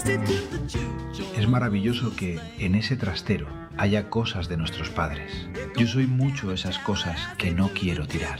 Es maravilloso que en ese trastero haya cosas de nuestros padres. Yo soy mucho esas cosas que no quiero tirar.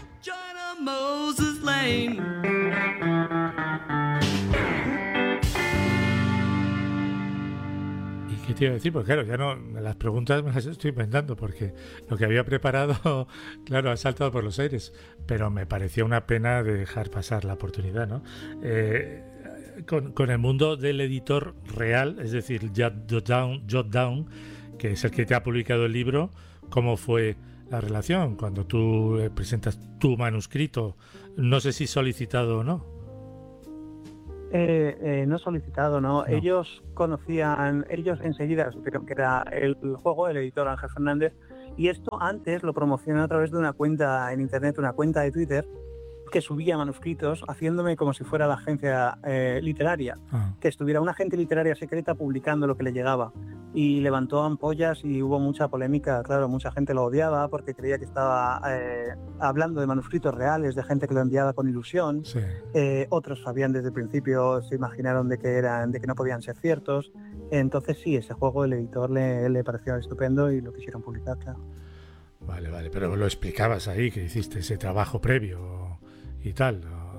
¿Qué te iba a decir? Pues claro, ya no, las preguntas me las estoy inventando porque lo que había preparado, claro, ha saltado por los aires, pero me parecía una pena dejar pasar la oportunidad, ¿no? Con el mundo del editor real, es decir, Jot Down, que es el que te ha publicado el libro, ¿cómo fue la relación cuando tú presentas tu manuscrito? No sé si solicitado o no. No solicitado, ¿no? Ellos enseguida supieron que era el juego, el editor Ángel Fernández, y esto antes lo promocioné a través de una cuenta en internet, una cuenta de Twitter, que subía manuscritos haciéndome como si fuera la agencia literaria, que estuviera una agente literaria secreta publicando lo que le llegaba, y levantó ampollas y hubo mucha polémica. Claro, mucha gente lo odiaba porque creía que estaba hablando de manuscritos reales, de gente que lo enviaba con ilusión. Sí. Otros sabían desde el principio, se imaginaron de que no podían ser ciertos. Entonces sí, ese juego el editor le pareció estupendo y lo quisieron publicar, claro. Vale, pero lo explicabas ahí, que hiciste ese trabajo previo y tal.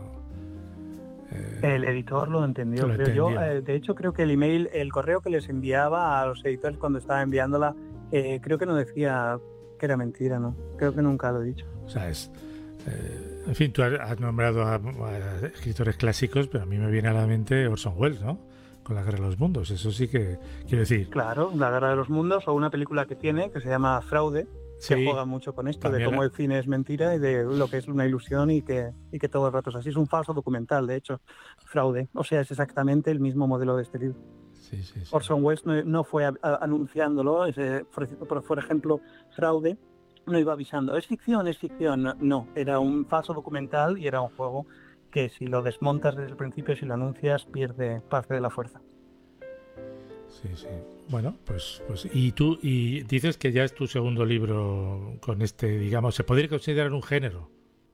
El editor lo entendió, creo yo. De hecho, creo que el correo que les enviaba a los editores cuando estaba enviándola, creo que no decía que era mentira, ¿no? Creo que nunca lo he dicho. O sea, en fin, tú has nombrado a escritores clásicos, pero a mí me viene a la mente Orson Welles, ¿no? Con La Guerra de los Mundos, eso sí que quiero decir. Claro, La Guerra de los Mundos, o una película que tiene, que se llama Fraude, que juega mucho con esto, de cómo el cine es mentira y de lo que es una ilusión y que todo el rato es así. Es un falso documental, de hecho, Fraude. O sea, es exactamente el mismo modelo de este libro. Sí. Orson Welles no fue anunciándolo, por ejemplo, Fraude no iba avisando, es ficción, no, era un falso documental y era un juego que si lo desmontas desde el principio, si lo anuncias, pierde parte de la fuerza. Sí. Bueno, pues y tú dices que ya es tu segundo libro con este, digamos, ¿se podría considerar un género?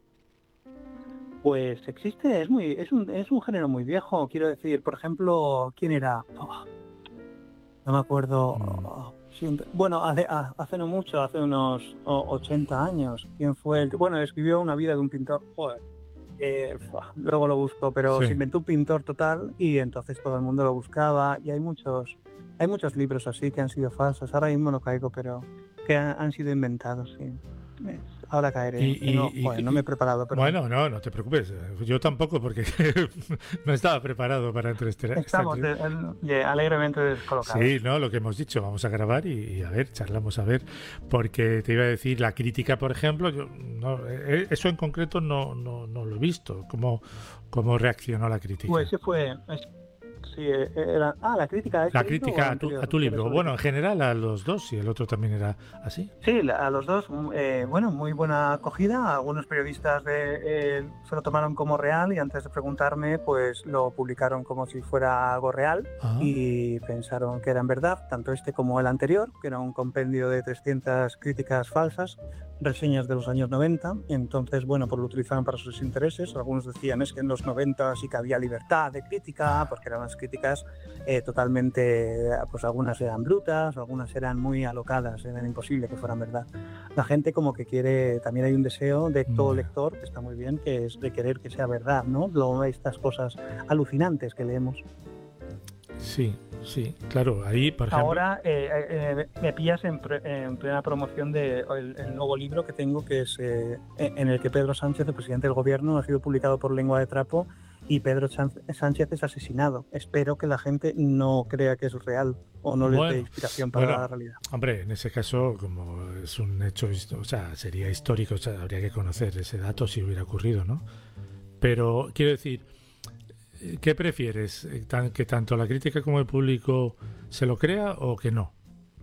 Pues existe, es un género muy viejo, quiero decir, por ejemplo, ¿quién era? No me acuerdo. Bueno, hace no mucho, hace unos 80 años, ¿quién fue? Escribió una vida de un pintor, luego lo busco, pero se inventó un pintor total y entonces todo el mundo lo buscaba y hay muchos libros así que han sido falsos. Ahora mismo no caigo, pero que han sido inventados, sí. Ahora caeré. No me he preparado. Pero... Bueno, no te preocupes. Yo tampoco, porque no estaba preparado para entrevistar. Estamos alegremente descolocados. Sí, no, lo que hemos dicho, vamos a grabar y a ver, charlamos a ver, porque te iba a decir, la crítica, por ejemplo, eso en concreto no lo he visto. ¿Cómo reaccionó la crítica? Pues sí, era la crítica a tu libro. Bueno, en general a los dos, si el otro también era así. Sí, a los dos, muy buena acogida. Algunos periodistas se lo tomaron como real y antes de preguntarme, pues lo publicaron como si fuera algo real y pensaron que era en verdad, tanto este como el anterior, que era un compendio de 300 críticas falsas, reseñas de los años 90. Entonces, pues lo utilizaban para sus intereses. Algunos decían es que en los 90 sí que había libertad de crítica, porque eran unas críticas totalmente, pues algunas eran brutas, algunas eran muy alocadas, eran imposible que fueran verdad. La gente como que quiere, también hay un deseo de todo lector, que está muy bien, que es de querer que sea verdad, ¿no? Estas cosas alucinantes que leemos. Sí, claro, ahí por ejemplo... Ahora me pillas en plena promoción del nuevo libro que tengo, que es en el que Pedro Sánchez, el presidente del gobierno, ha sido publicado por Lengua de Trapo y Pedro Sánchez es asesinado. Espero que la gente no crea que es real o no les dé inspiración para la realidad. Hombre, en ese caso, como es un hecho, o sea, sería histórico, o sea, habría que conocer ese dato si hubiera ocurrido, ¿no? Pero quiero decir, ¿qué prefieres? ¿Que tanto la crítica como el público se lo crea o que no?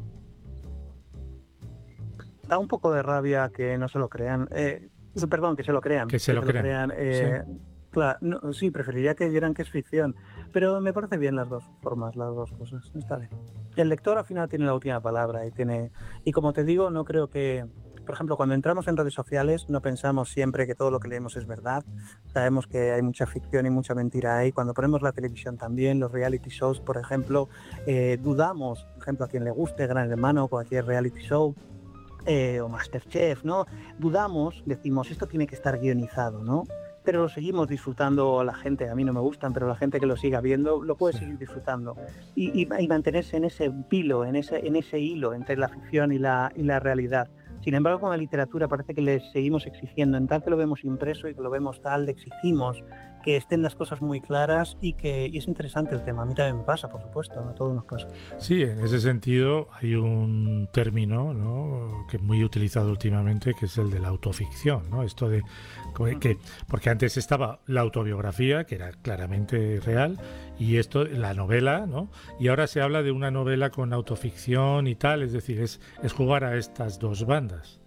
Da un poco de rabia que no se lo crean. Perdón, que se lo crean. Que se lo crean. Sí. Claro, sí, preferiría que vieran que es ficción, pero me parece bien las dos formas, las dos cosas. Está bien. El lector al final tiene la última palabra y como te digo, no creo que por ejemplo, cuando entramos en redes sociales no pensamos siempre que todo lo que leemos es verdad. Sabemos que hay mucha ficción y mucha mentira ahí. Cuando ponemos la televisión también, los reality shows, por ejemplo, dudamos, por ejemplo, a quien le guste Gran Hermano o cualquier reality show, o Masterchef, ¿no? Dudamos, decimos, esto tiene que estar guionizado, ¿no? Pero lo seguimos disfrutando la gente, a mí no me gustan, pero la gente que lo siga viendo lo puede seguir disfrutando y mantenerse en ese hilo, en ese hilo entre la ficción y la realidad. Sin embargo, con la literatura parece que le seguimos exigiendo, en tal que lo vemos impreso y que lo vemos tal, le exigimos que estén las cosas muy claras y es interesante el tema. A mí también me pasa, por supuesto, a todos nos pasa. Sí, en ese sentido hay un término, ¿no?, que es muy utilizado últimamente, que es el de la autoficción, ¿no? Esto de porque antes estaba la autobiografía, que era claramente real, y esto, la novela, ¿no? Y ahora se habla de una novela con autoficción y tal, es decir, es jugar a estas dos bandas.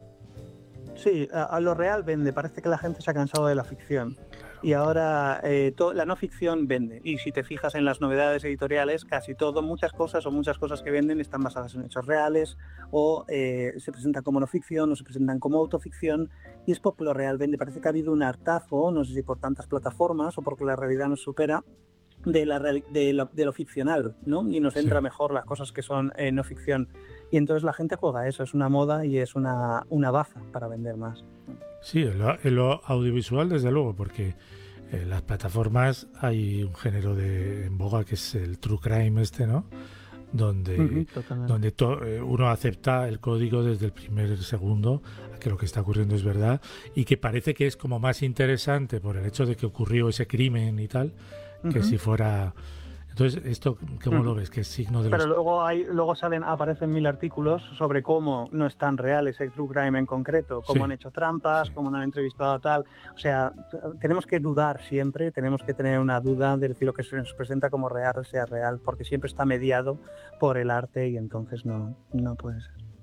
Sí, a lo real vende. Parece que la gente se ha cansado de la ficción. Y ahora la no ficción vende. Y si te fijas en las novedades editoriales, casi todo, muchas cosas que venden están basadas en hechos reales o se presentan como no ficción o se presentan como autoficción. Y es porque lo real vende. Parece que ha habido un hartazgo, no sé si por tantas plataformas o porque la realidad nos supera, de lo ficcional, ¿no? Y nos entra mejor las cosas que son no ficción. Y entonces la gente juega a eso, es una moda y es una baza para vender más. Sí, en lo audiovisual desde luego, porque en las plataformas hay un género en boga que es el true crime ¿no? Donde uno acepta el código desde el primer segundo, que lo que está ocurriendo es verdad, y que parece que es como más interesante por el hecho de que ocurrió ese crimen y tal, que si fuera... Entonces, ¿esto cómo lo ves? ¿Qué es signo de Pero luego aparecen 1000 artículos sobre cómo no es tan real ese true crime en concreto, cómo han hecho trampas, cómo no han entrevistado a tal. O sea, tenemos que dudar siempre, tenemos que tener una duda de decir lo que se nos presenta como real sea real, porque siempre está mediado por el arte y entonces no puede ser.